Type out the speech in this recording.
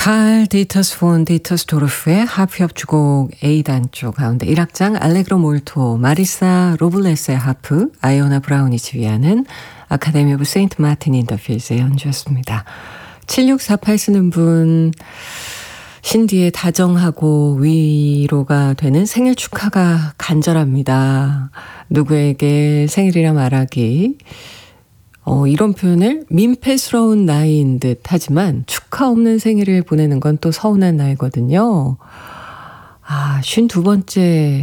칼 디터스 폰 디터스 도르프의 하프 협주곡 A단조 가운데 1악장 알레그로 몰토, 마리사 로블레스의 하프, 아이오나 브라운이 지휘하는 아카데미 오브 세인트 마틴 인 더 필즈의 연주였습니다. 7648 쓰는 분, 신디의 다정하고 위로가 되는 생일 축하가 간절합니다. 누구에게 생일이라 말하기, 이런 표현을 민폐스러운 나이인 듯 하지만 축하 없는 생일을 보내는 건 또 서운한 나이거든요. 52번째